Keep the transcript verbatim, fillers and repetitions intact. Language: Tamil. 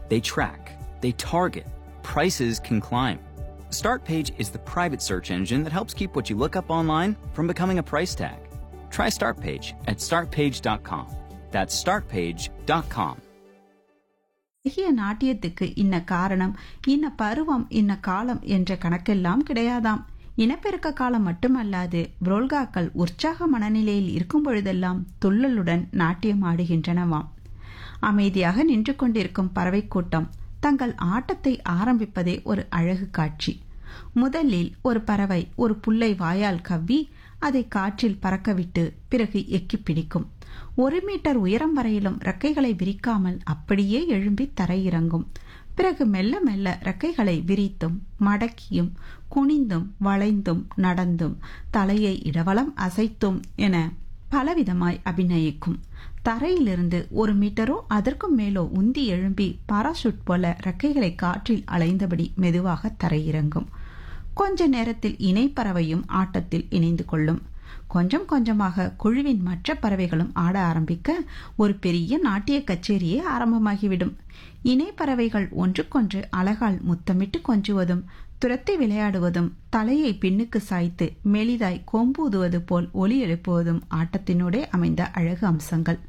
They track, they target, prices can climb. Startpage is the private search engine that helps keep what you look up online from becoming a price tag. Try Startpage at start page dot com. That's start page dot com. அழகிய நாட்டியத்துக்கு இன்ன காரணம், இன்ன பருவம், இன்ன காலம் என்ற கணக்கெல்லாம் கிடையாதாம். இனப்பெருக்க காலம் மட்டுமல்லாது புரோல்காக்கள் உற்சாக மனநிலையில் இருக்கும் பொழுதெல்லாம் துள்ளலுடன் நாட்டியம் ஆடுகின்றனவாம். அமைதியாக நின்று கொண்டிருக்கும் பறவை கூட்டம் தங்கள் ஆட்டத்தை ஆரம்பிப்பதே ஒரு அழகு காட்சி. முதலில் ஒரு பறவை ஒரு புல்லை வாயால் கவ்வி அதை காற்றில் பறக்கவிட்டு பிறகு எக்கி பிடிக்கும். ஒரு மீட்டர் உயரம் வரையிலும் ரெக்கைகளை விரிக்காமல் அப்படியே எழும்பி தரையிறங்கும். பிறகு மெல்ல மெல்ல ரெக்கைகளை விரித்தும் மடக்கியும் குனிந்தும் வளைந்தும் நடந்தும் தலையை இடவலம் அசைத்தும் என பலவிதமாய் அபிநயிக்கும். தரையிலிருந்து ஒரு மீட்டரோ அதற்கும் மேலோ உந்தி எழும்பி பாராசூட் போல ரெக்கைகளை காற்றில் அலைந்தபடி மெதுவாக தரையிறங்கும். கொஞ்ச நேரத்தில் இணைப்பறவையும் ஆட்டத்தில் இணைந்து கொள்ளும். கொஞ்சம் கொஞ்சமாக குழுவின் மற்ற பறவைகளும் ஆட ஆரம்பிக்க ஒரு பெரிய நாட்டிய கச்சேரியே ஆரம்பமாகிவிடும். இணைப்பறவைகள் ஒன்றுக்கொன்று அழகால் முத்தமிட்டு கொஞ்சுவதும் துரத்தி விளையாடுவதும் தலையை பின்னுக்கு சாய்த்து மெலிதாய் கொம்பூதுவது போல் ஒலி எழுப்புவதும் ஆட்டத்தினூடே அமைந்த அழகு அம்சங்கள்.